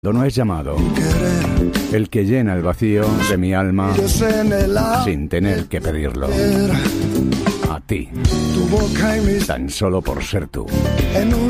No es llamado, el que llena el vacío de mi alma sin tener que pedirlo. A ti, tan solo por ser tú.